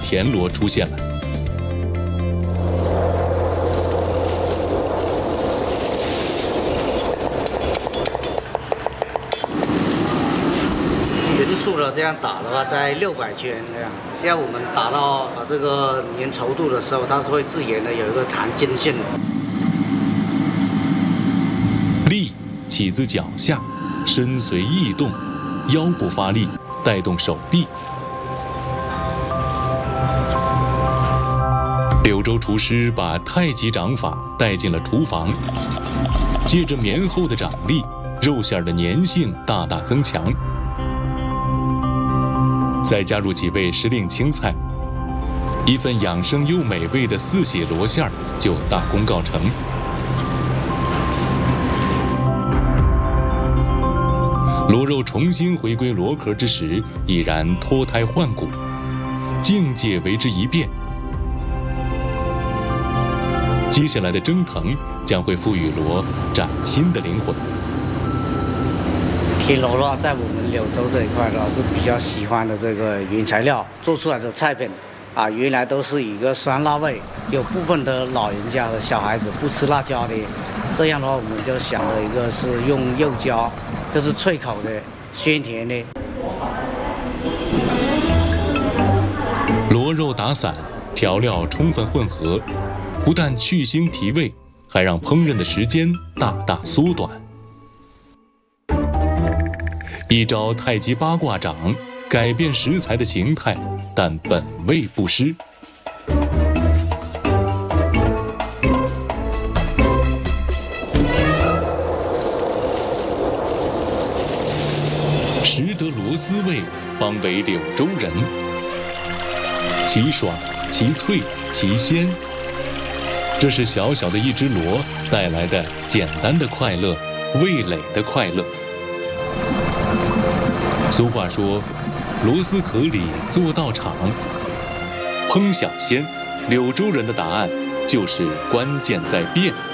田螺出现了。 匀速的这样打的话，在600圈这样。现在我们打到这个粘稠度的时候，它是会自然的有一个弹筋线的。 力起自脚下，身随意动，腰部发力，带动手臂。柳州厨师把太极掌法带进了厨房，借着绵厚的掌力，肉馅的粘性大大增强。再加入几味时令青菜，一份养生又美味的四喜螺馅儿就大功告成。螺肉重新回归螺壳之时，已然脱胎换骨，境界为之一变。接下来的蒸腾将会赋予螺崭新的灵魂。 田螺的话，在我们柳州这一块的话是比较喜欢的这个原材料做出来的菜品啊，原来都是以一个酸辣味，有部分的老人家和小孩子不吃辣椒的，这样的话我们就想了一个是用柚椒，就是脆口的、鲜甜的。 螺肉打散，调料充分混合，不但去腥提味，还让烹饪的时间大大缩短。一招太极八卦掌，改变食材的形态，但本味不失。识得螺滋味，方为柳州人。其爽，其脆，其鲜，这是小小的一只螺带来的简单的快乐，味蕾的快乐。俗话说，螺丝壳里做道场。烹小鲜，柳州人的答案就是关键在变。